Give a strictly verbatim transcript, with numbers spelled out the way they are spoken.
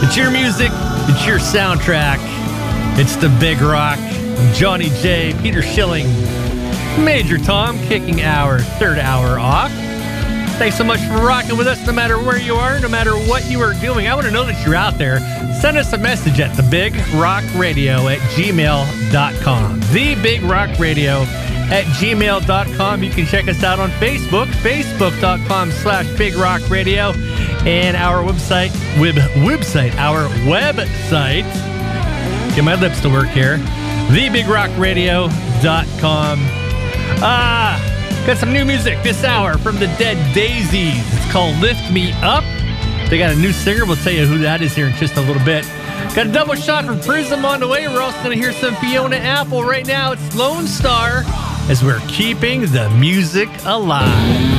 It's your music. It's your soundtrack. It's the Big Rock. Johnny J, Peter Schilling, Major Tom, kicking our third hour off. Thanks so much for rocking with us, no matter where you are, no matter what you are doing. I want to know that you're out there. Send us a message at the big rock radio at gmail dot com. The Big Rock Radio at gmail dot com. You can check us out on Facebook, facebook dot com slash Big Rock Radio, and our website, web, website, our website. Get my lips to work here. the big rock radio dot com. Ah, got some new music this hour from the Dead Daisies. It's called Lift Me Up. They got a new singer. We'll tell you who that is here in just a little bit. Got a double shot from Prism on the way. We're also going to hear some Fiona Apple. Right now, it's Lone Star as we're keeping the music alive.